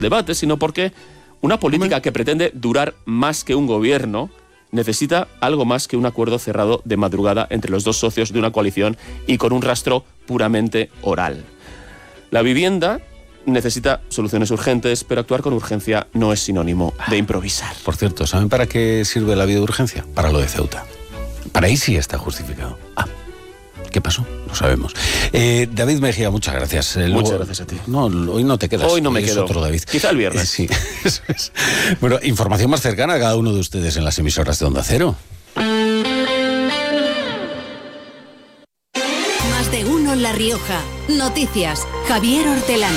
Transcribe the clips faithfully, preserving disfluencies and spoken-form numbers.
debate, sino porque una política que pretende durar más que un gobierno necesita algo más que un acuerdo cerrado de madrugada entre los dos socios de una coalición y con un rastro puramente oral. La vivienda necesita soluciones urgentes, pero actuar con urgencia no es sinónimo de improvisar. Por cierto, ¿saben para qué sirve la vía de urgencia? Para lo de Ceuta. Para ahí sí está justificado. Ah, ¿qué pasó? No sabemos. Eh, David Mejía, muchas gracias. Eh, muchas luego, gracias a ti. No, hoy no te quedas. Hoy no me es quedo. Otro David. Quizá el viernes. Eh, sí, eso es. Bueno, información más cercana a cada uno de ustedes en las emisoras de Onda Cero. Más de uno en La Rioja. Noticias. Javier Hortelano.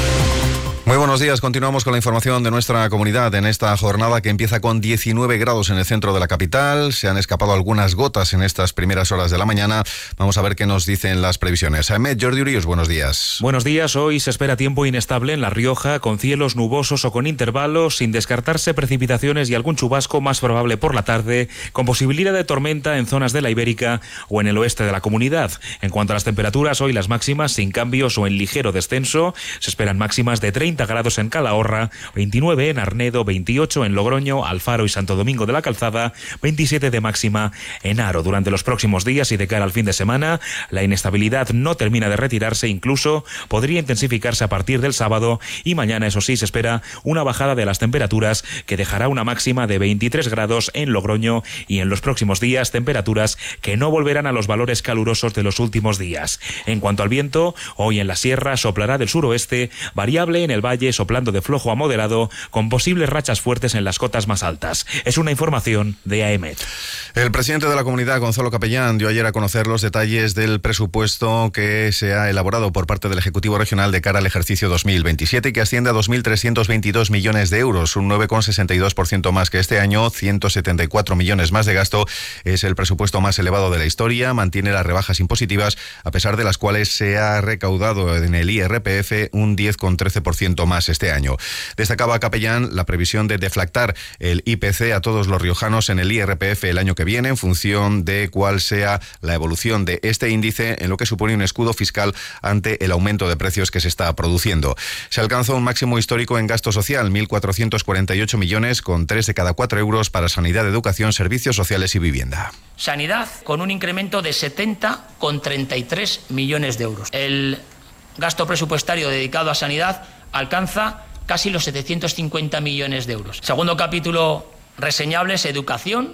Muy buenos días, continuamos con la información de nuestra comunidad en esta jornada que empieza con diecinueve grados en el centro de la capital. Se han escapado algunas gotas en estas primeras horas de la mañana. Vamos a ver qué nos dicen las previsiones. Ahmed, Jordi Urios, buenos días. Buenos días, hoy se espera tiempo inestable en La Rioja, con cielos nubosos o con intervalos, sin descartarse precipitaciones y algún chubasco más probable por la tarde, con posibilidad de tormenta en zonas de la Ibérica o en el oeste de la comunidad. En cuanto a las temperaturas, hoy las máximas sin cambios o en ligero descenso. Se esperan máximas de treinta grados en Calahorra, veintinueve en Arnedo, veintiocho en Logroño, Alfaro y Santo Domingo de la Calzada, veintisiete de máxima en Haro. Durante los próximos días y de cara al fin de semana, la inestabilidad no termina de retirarse, incluso podría intensificarse a partir del sábado y mañana, eso sí, se espera una bajada de las temperaturas que dejará una máxima de veintitrés grados en Logroño y en los próximos días temperaturas que no volverán a los valores calurosos de los últimos días. En cuanto al viento, hoy en la sierra soplará del suroeste, variable en el valle, soplando de flojo a moderado, con posibles rachas fuertes en las cotas más altas. Es una información de A E M E T. El presidente de la comunidad, Gonzalo Capellán, dio ayer a conocer los detalles del presupuesto que se ha elaborado por parte del Ejecutivo Regional de cara al ejercicio dos mil veintisiete, que asciende a dos mil trescientos veintidós millones de euros, un nueve coma sesenta y dos por ciento más que este año, ciento setenta y cuatro millones más de gasto. Es el presupuesto más elevado de la historia, mantiene las rebajas impositivas, a pesar de las cuales se ha recaudado en el I R P F un diez coma trece por ciento más este año. Destacaba Capellán la previsión de deflactar el I P C a todos los riojanos en el I R P F el año que viene, en función de cuál sea la evolución de este índice, en lo que supone un escudo fiscal ante el aumento de precios que se está produciendo. Se alcanzó un máximo histórico en gasto social, mil cuatrocientos cuarenta y ocho millones, con tres de cada cuatro euros para sanidad, educación, servicios sociales y vivienda. Sanidad, con un incremento de setenta coma treinta y tres millones de euros. El gasto presupuestario dedicado a sanidad alcanza casi los setecientos cincuenta millones de euros. Segundo capítulo reseñable es educación,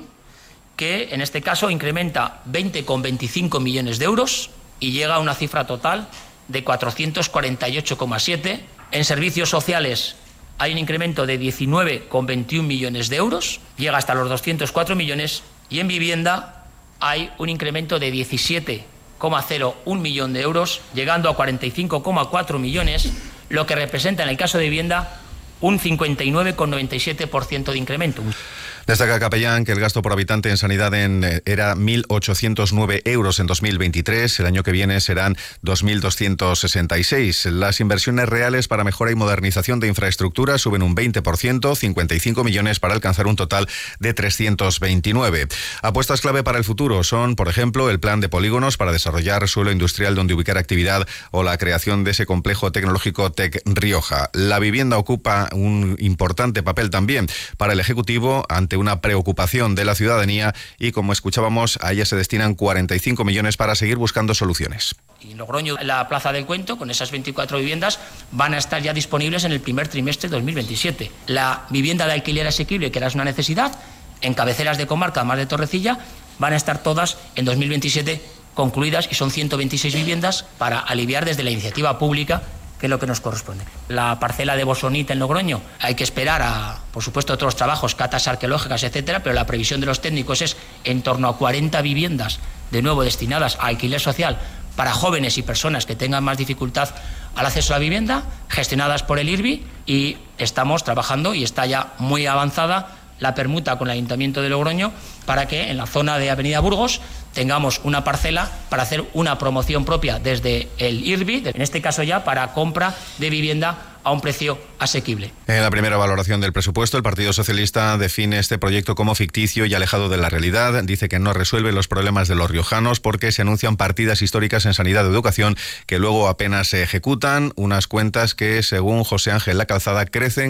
que en este caso incrementa veinte coma veinticinco millones de euros y llega a una cifra total de cuatrocientos cuarenta y ocho coma siete. En servicios sociales hay un incremento de diecinueve coma veintiuno millones de euros, llega hasta los doscientos cuatro millones, y en vivienda hay un incremento de diecisiete coma cero uno millón de euros, llegando a cuarenta y cinco coma cuatro millones, lo que representa en el caso de vivienda un cincuenta y nueve coma noventa y siete por ciento de incremento. Destaca Capellán que el gasto por habitante en sanidad en, eh, era mil ochocientos nueve euros en dos mil veintitrés, el año que viene serán dos mil doscientos sesenta y seis. Las inversiones reales para mejora y modernización de infraestructura suben un veinte por ciento, cincuenta y cinco millones, para alcanzar un total de trescientos veintinueve. Apuestas clave para el futuro son, por ejemplo, el plan de polígonos para desarrollar suelo industrial donde ubicar actividad o la creación de ese complejo tecnológico Tec Rioja. La vivienda ocupa un importante papel también para el Ejecutivo ante una preocupación de la ciudadanía y, como escuchábamos, a ella se destinan cuarenta y cinco millones para seguir buscando soluciones. Y Logroño, la Plaza del Cuento, con esas veinticuatro viviendas, van a estar ya disponibles en el primer trimestre de dos mil veintisiete. La vivienda de alquiler asequible, que era una necesidad, en cabeceras de comarca, más de Torrecilla, van a estar todas en dos mil veintisiete concluidas, y son ciento veintiséis viviendas para aliviar desde la iniciativa pública, que es lo que nos corresponde. La parcela de Bosonita en Logroño, hay que esperar a, por supuesto, otros trabajos, catas arqueológicas, etcétera, pero la previsión de los técnicos es en torno a cuarenta viviendas, de nuevo destinadas a alquiler social para jóvenes y personas que tengan más dificultad al acceso a la vivienda, gestionadas por el I R B I, y estamos trabajando, y está ya muy avanzada, la permuta con el Ayuntamiento de Logroño para que en la zona de Avenida Burgos tengamos una parcela para hacer una promoción propia desde el I R B I, en este caso ya para compra de vivienda a un precio asequible. En la primera valoración del presupuesto, el Partido Socialista define este proyecto como ficticio y alejado de la realidad. Dice que no resuelve los problemas de los riojanos porque se anuncian partidas históricas en sanidad y educación que luego apenas se ejecutan, unas cuentas que, según José Ángel La Calzada, crecen